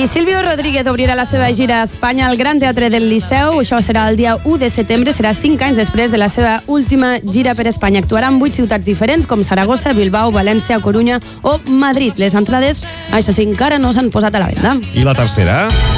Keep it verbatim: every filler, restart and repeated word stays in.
I Silvio Rodríguez obrirà la seva gira a Espanya al Gran Teatre del Liceu. Això serà el dia u de setembre, serà cinc anys després de la seva última gira per Espanya. Actuarà en vuit ciutats diferents com Saragossa, Bilbao, València, Corunya o Madrid. Les entrades, això sí, encara no s'han posat a la venda. I la tercera?